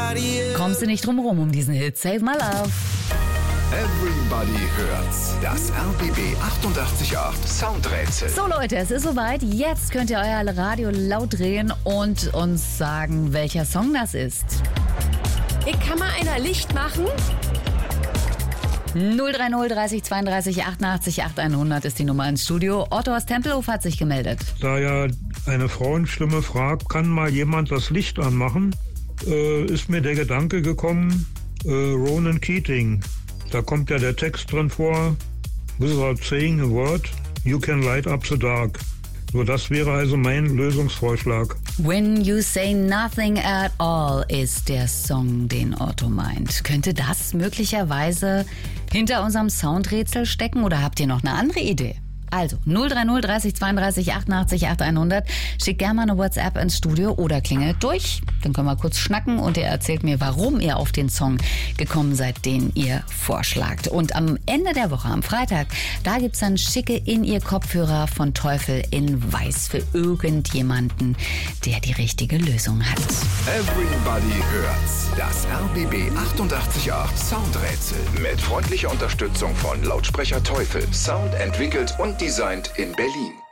Kommst du nicht drum rum um diesen Hit? Save My Love. Everybody hört's. Das RBB 888 Soundrätsel. So Leute, es ist soweit. Jetzt könnt ihr euer Radio laut drehen und uns sagen, welcher Song das ist. Ich kann mal einer Licht machen? 030 30 32 88 8100 ist die Nummer ins Studio. Otto aus Tempelhof hat sich gemeldet. Da ja eine Frauenstimme fragt, kann mal jemand das Licht anmachen, ist mir der Gedanke gekommen, Ronan Keating. Da kommt ja der Text drin vor, without saying a word, you can light up the dark. So, das wäre also mein Lösungsvorschlag. When You Say Nothing at All ist der Song, den Otto meint. Könnte das möglicherweise hinter unserem Soundrätsel stecken oder habt ihr noch eine andere Idee? Also 030 30 32 88 8100. Schickt gerne mal eine WhatsApp ins Studio oder klingelt durch. Dann können wir kurz schnacken und ihr erzählt mir, warum ihr auf den Song gekommen seid, den ihr vorschlagt. Und am Ende der Woche, am Freitag, da gibt's dann schicke In-Ear-Kopfhörer von Teufel in Weiß für irgendjemanden, der die richtige Lösung hat. Everybody hört's. Das RBB 888 Soundrätsel. Mit freundlicher Unterstützung von Lautsprecher Teufel. Sound entwickelt und designt in Berlin.